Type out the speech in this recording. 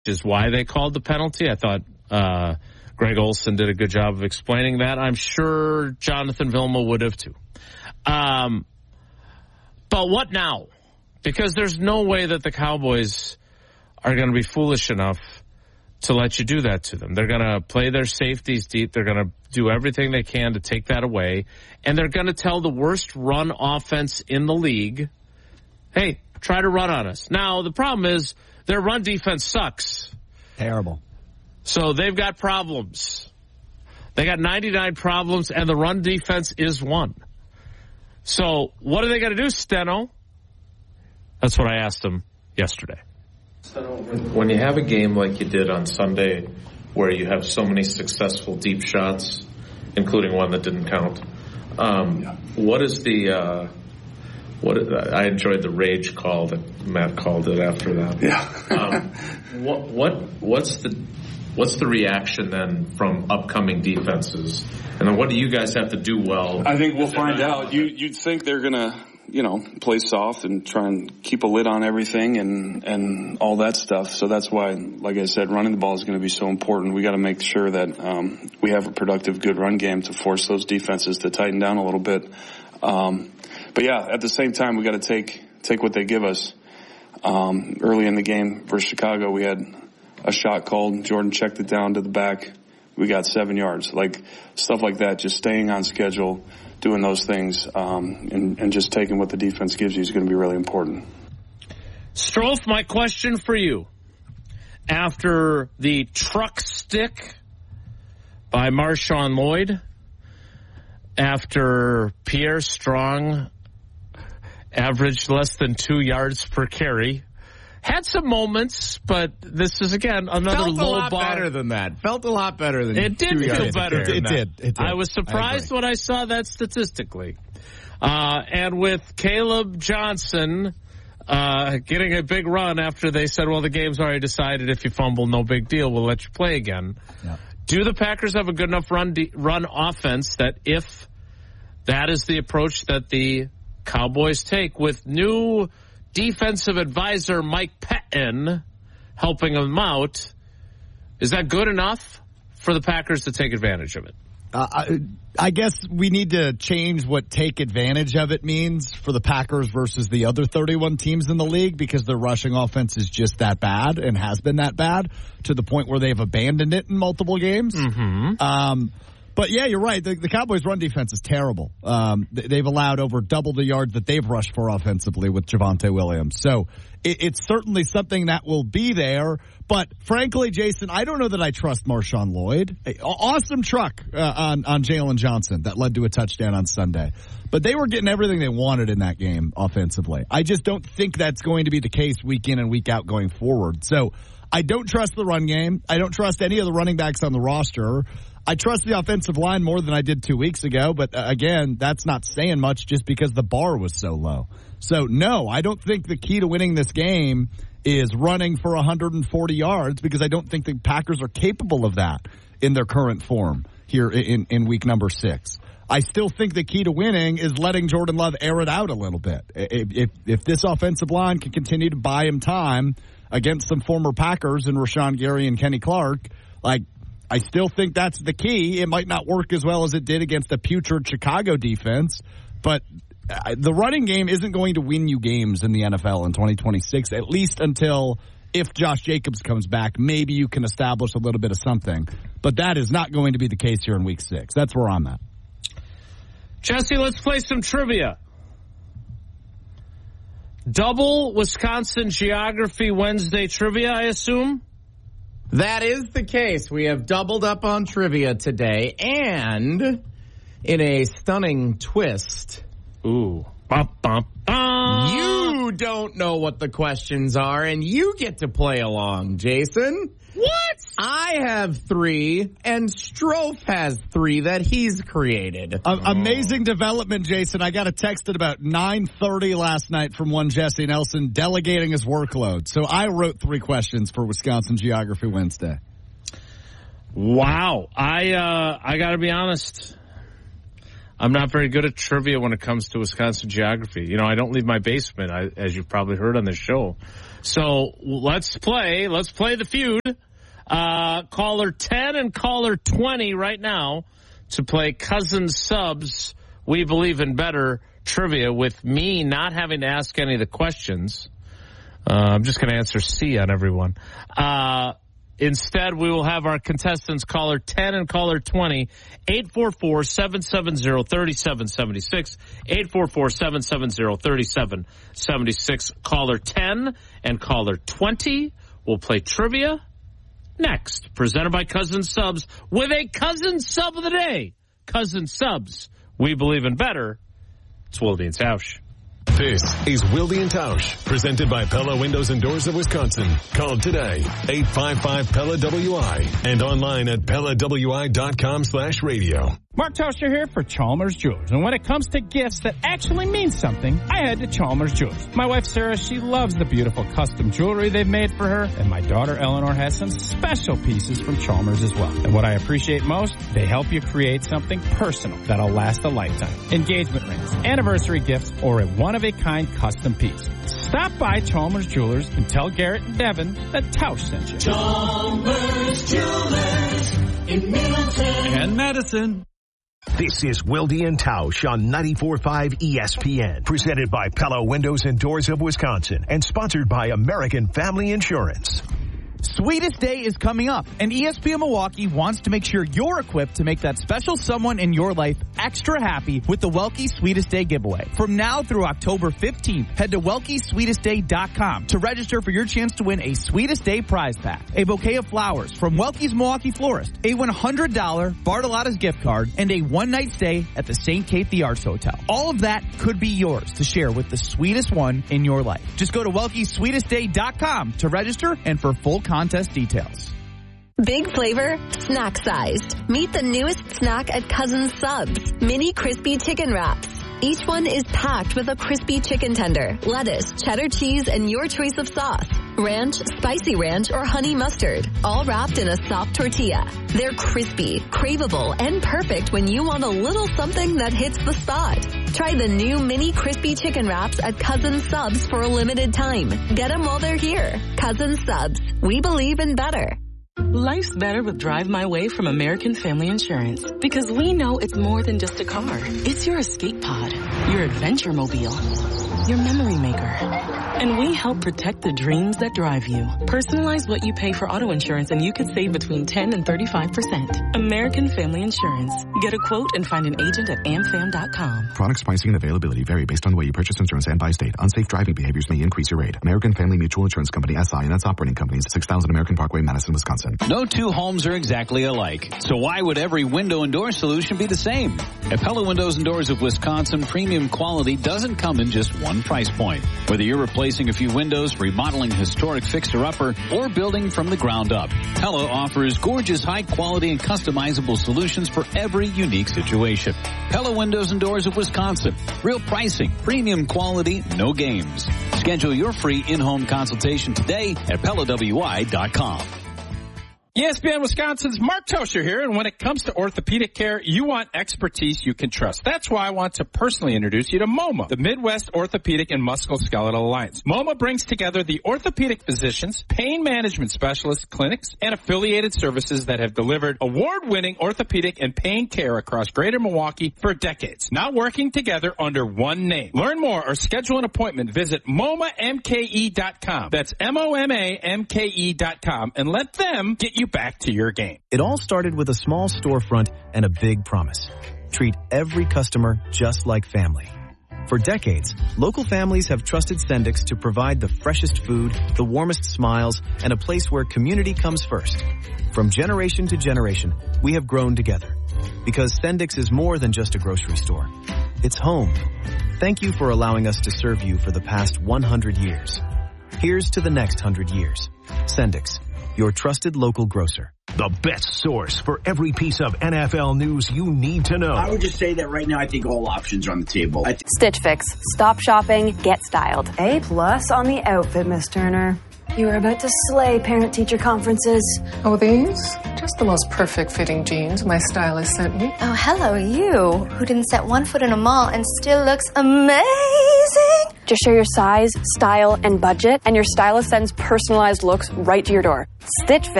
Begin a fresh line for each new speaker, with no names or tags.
is why they called the penalty. I thought Greg Olson did a good job of explaining that. I'm sure Jonathan Vilma would have too. But what now? Because there's no way that the Cowboys are going to be foolish enough to let you do that to them. They're going to play their safeties deep. They're going to do everything they can to take that away. And they're going to tell the worst run offense in the league, hey, try to run on us. Now, the problem is their run defense sucks.
Terrible.
So they've got problems. They got 99 problems, and the run defense is one. So what are they going to do, Steno? That's what I asked him yesterday.
When you have a game like you did on Sunday where you have so many successful deep shots, including one that didn't count, what is the I enjoyed the rage call that Matt called it after that.
Yeah.
What's the reaction then from upcoming defenses? And then what do you guys have to do well?
I think we'll find out. You'd think they're going to, play soft and try and keep a lid on everything and all that stuff. So that's why, like I said, running the ball is going to be so important. We got to make sure that we have a productive, good run game to force those defenses to tighten down a little bit. But yeah, at the same time, we got to take what they give us. Early in the game versus Chicago, we had a shot called. Jordan checked it down to the back. We got 7 yards. Like stuff like that, just staying on schedule, doing those things, and just taking what the defense gives you is going to be really important.
Strofe, my question for you. After the truck stick by Marshawn Lloyd, after Pierre Strong averaged less than 2 yards per carry, had some moments, but this is, again, another low bar.
Felt a lot better than that. Felt a lot better than
it did feel better than that.
It did.
I was surprised when I saw that statistically. And with Caleb Johnson getting a big run after they said, well, the game's already decided. If you fumble, no big deal. We'll let you play again. Yeah. Do the Packers have a good enough run offense that if that is the approach that the Cowboys take with new defensive advisor Mike Pettin helping them out, is that good enough for the Packers to take advantage of it?
I guess we need to change what take advantage of it means for the Packers versus the other 31 teams in the league, because their rushing offense is just that bad and has been that bad to the point where they've abandoned it in multiple games.
Mm-hmm.
But, yeah, you're right. The Cowboys' run defense is terrible. They've allowed over double the yards that they've rushed for offensively with Javonte Williams. So it's certainly something that will be there. But, frankly, Jason, I don't know that I trust Marshawn Lloyd. Awesome truck on Jalen Johnson that led to a touchdown on Sunday. But they were getting everything they wanted in that game offensively. I just don't think that's going to be the case week in and week out going forward. So I don't trust the run game. I don't trust any of the running backs on the roster. I trust the offensive line more than I did 2 weeks ago, but again, that's not saying much just because the bar was so low. So, no, I don't think the key to winning this game is running for 140 yards, because I don't think the Packers are capable of that in their current form here in week number 6. I still think the key to winning is letting Jordan Love air it out a little bit. If this offensive line can continue to buy him time against some former Packers and Rashawn Gary and Kenny Clark, I still think that's the key. It might not work as well as it did against a putrid Chicago defense, but the running game isn't going to win you games in the NFL in 2026, at least until, if Josh Jacobs comes back, maybe you can establish a little bit of something. But that is not going to be the case here in week 6. That's where I'm at.
Jesse, let's play some trivia. Double Wisconsin Geography Wednesday trivia, I assume?
That is the case. We have doubled up on trivia today, and in a stunning twist,
ooh, bum, bum, bum.
You don't know what the questions are, and you get to play along, Jason.
What?
I have 3, and Strofe has 3 that he's created.
Amazing development, Jason. I got a text at about 9:30 last night from one Jesse Nelson delegating his workload. So I wrote 3 questions for Wisconsin Geography Wednesday.
Wow. I got to be honest. I'm not very good at trivia when it comes to Wisconsin geography. You know, I don't leave my basement, as you've probably heard on this show. So let's play the feud. Caller 10 and caller 20 right now to play Cousin Subs We Believe in Better trivia with me not having to ask any of the questions. I'm just going to answer C on everyone. Instead, we will have our contestants, caller 10 and caller 20, 844-770-3776, 844-770-3776. Caller 10 and caller 20 will play trivia next. Presented by Cousin Subs with a Cousin Sub of the Day. Cousin Subs, we believe in better. It's Wilde and Tausch.
This is Wilde and Tausch, presented by Pella Windows and Doors of Wisconsin. Call today, 855-PELLA-WI, and online at PellaWI.com/radio.
Mark Tauscher here for Chalmers Jewelers. And when it comes to gifts that actually mean something, I head to Chalmers Jewelers. My wife Sarah, she loves the beautiful custom jewelry they've made for her. And my daughter Eleanor has some special pieces from Chalmers as well. And what I appreciate most, they help you create something personal that'll last a lifetime. Engagement rings, anniversary gifts, or a one-of-a-kind custom piece. Stop by Chalmers Jewelers and tell Garrett and Devin that Tausch sent you.
Chalmers Jewelers in Middleton
and Madison.
This is Wilde and Tausch on 94.5 ESPN, presented by Pella Windows and Doors of Wisconsin, and sponsored by American Family Insurance.
Sweetest Day is coming up, and ESPN Milwaukee wants to make sure you're equipped to make that special someone in your life extra happy with the Welke Sweetest Day giveaway. From now through October 15th, head to WelkeSweetestDay.com to register for your chance to win a Sweetest Day prize pack, a bouquet of flowers from Welke's Milwaukee Florist, a $100 Bartolotta's gift card, and a one-night stay at the St. Kate the Arts Hotel. All of that could be yours to share with the sweetest one in your life. Just go to WelkeSweetestDay.com to register and for full contest details.
Big flavor, snack sized. Meet the newest snack at Cousin Subs, mini crispy chicken wraps. Each one is packed with a crispy chicken tender, lettuce, cheddar cheese, and your choice of sauce. Ranch, spicy ranch, or honey mustard, all wrapped in a soft tortilla. They're crispy, craveable, and perfect when you want a little something that hits the spot. Try the new mini crispy chicken wraps at Cousin Subs for a limited time. Get them while they're here. Cousin Subs, we believe in better.
Life's better with Drive My Way from American Family Insurance, because we know it's more than just a car. It's your escape pod, your adventure mobile, your memory maker. And we help protect the dreams that drive you. Personalize what you pay for auto insurance and you could save between 10 and 35%. American Family Insurance. Get a quote and find an agent at amfam.com.
Products, pricing, and availability vary based on the way you purchase insurance and by state. Unsafe driving behaviors may increase your rate. American Family Mutual Insurance Company, SI, and its operating companies, 6000 American Parkway, Madison, Wisconsin.
No two homes are exactly alike, so why would every window and door solution be the same? At Pella Windows and Doors of Wisconsin, premium quality doesn't come in just one price point. Whether you're replacing a few windows, remodeling a historic fixer-upper, or building from the ground up, Pella offers gorgeous, high-quality, and customizable solutions for every unique situation. Pella Windows and Doors of Wisconsin. Real pricing, premium quality, no games. Schedule your free in-home consultation today at PellaWI.com.
ESPN Wisconsin's Mark Tauscher here, and when it comes to orthopedic care, you want expertise you can trust. That's why I want to personally introduce you to MoMA, the Midwest Orthopedic and Musculoskeletal Alliance. MoMA brings together the orthopedic physicians, pain management specialists, clinics, and affiliated services that have delivered award-winning orthopedic and pain care across Greater Milwaukee for decades, now working together under one name. Learn more or schedule an appointment. Visit MoMaMKE.com. That's MoMaMKE.com, and let them get you back to your game.
It all started with a small storefront and a big promise. Treat every customer just like family. For decades, local families have trusted Sendix to provide the freshest food, the warmest smiles, and a place where community comes first. From generation to generation, we have grown together. Because Sendix is more than just a grocery store. It's home. Thank you for allowing us to serve you for the past 100 years. Here's to the next 100 years. Sendix, your trusted local grocer.
The best source for every piece of NFL news you need to know.
I would just say that right now I think all options are on the table.
Stitch Fix. Stop shopping, get styled.
A+ on the outfit, Miss Turner.
You are about to slay parent-teacher conferences.
Oh, these? Just the most perfect fitting jeans my stylist sent me.
Oh, hello, you, who didn't set one foot in a mall and still looks amazing.
Just share your size, style, and budget, and your stylist sends personalized looks right to your door. Stitch Fit